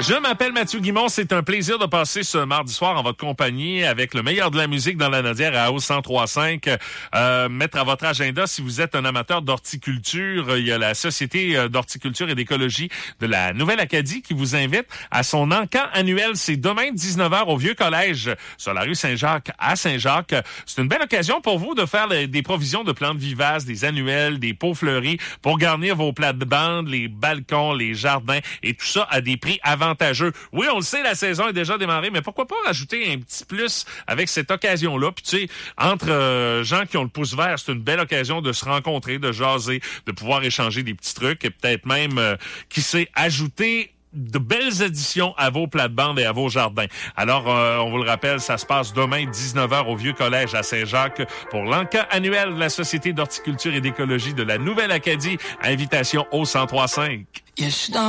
Je m'appelle Mathieu Guimond. C'est un plaisir de passer ce mardi soir en votre compagnie avec le meilleur de la musique dans la Nodière à House 103.5. Mettre à votre agenda, si vous êtes un amateur d'horticulture, il y a la Société d'horticulture et d'écologie de la Nouvelle-Acadie qui vous invite à son encamp annuel. C'est demain 19h au Vieux Collège sur la rue Saint-Jacques à Saint-Jacques. C'est une belle occasion pour vous de faire des provisions de plantes vivaces, des annuelles, des pots fleuris pour garnir vos plates-bandes, les balcons, les jardins et tout ça à des prix avantageux. Oui, on le sait, la saison est déjà démarrée, mais pourquoi pas rajouter un petit plus avec cette occasion-là? Puis tu sais, entre gens qui ont le pouce vert, c'est une belle occasion de se rencontrer, de jaser, de pouvoir échanger des petits trucs et peut-être même, qui sait, ajouter de belles additions à vos plates-bandes et à vos jardins. Alors, on vous le rappelle, ça se passe demain 19h au Vieux Collège à Saint-Jacques pour l'encamp annuel de la Société d'horticulture et d'écologie de la Nouvelle-Acadie. Invitation au 103.5.